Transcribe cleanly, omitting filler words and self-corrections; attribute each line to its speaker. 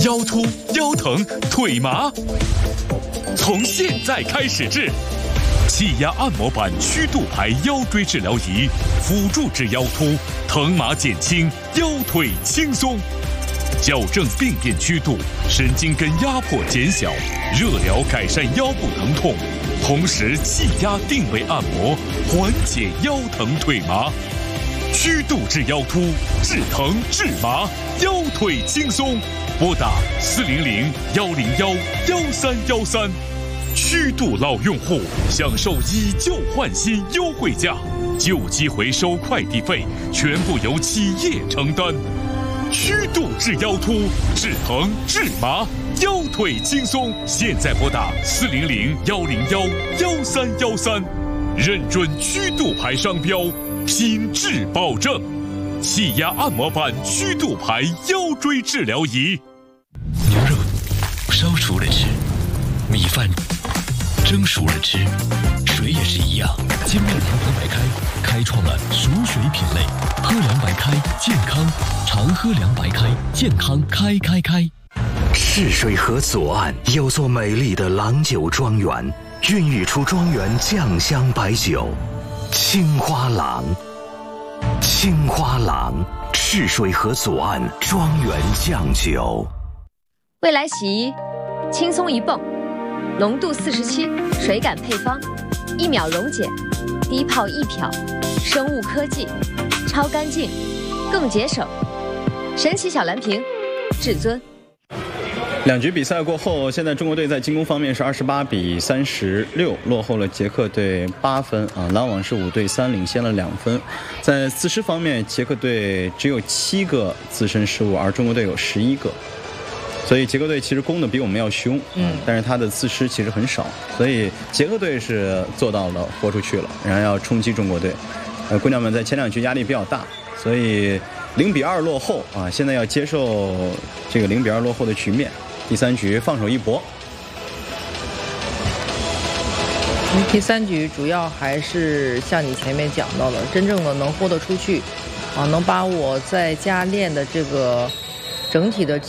Speaker 1: 腰突、腰疼、腿麻，从现在开始治。气压按摩板曲度牌腰椎治疗仪，辅助治腰突，疼麻减轻，腰腿轻松，矫正病变曲度，神经根压迫减小，热疗改善腰部疼痛，同时气压定位按摩，缓解腰疼腿麻。曲度治腰突，治疼治麻，腰腿轻松。拨打400-101-1313。曲度老用户享受以旧换新优惠价，旧机回收快递费全部由企业承担。曲度治腰突，治疼治麻，腰腿轻松。现在拨打400-101-1313，认准曲度牌商标，品质保证。气压按摩板曲度牌腰椎治疗仪。
Speaker 2: 牛肉烧熟了吃，米饭蒸熟了吃，水也是一样。金麦堂喝白开开创了熟水品类，喝凉白开健康，常喝凉白开健康开。
Speaker 3: 泗水河左岸有座美丽的郎酒庄园，孕育出庄园酱香白酒青花郎。青花郎，泗水河左岸庄园酱酒。
Speaker 4: 未来洗衣，轻松一泵，浓度47，水感配方，1秒溶解，低泡易漂，生物科技，超干净，更节省。神奇小蓝瓶，至尊。
Speaker 5: 两局比赛过后，现在中国队在进攻方面是28-36，落后了捷克队8分啊。篮网是5-3，领先了2分。在自失方面，捷克队只有7个自身失误，而中国队有11个。所以捷克队其实攻的比我们要凶，但是他的自失其实很少，所以捷克队是做到了豁出去了，然后要冲击中国队。姑娘们在前2局压力比较大，所以0-2落后啊，现在要接受这个0-2落后的局面。第3局放手一搏。
Speaker 6: 第3局主要还是像你前面讲到的，真正的能豁得出去，能把我在家练的这个整体的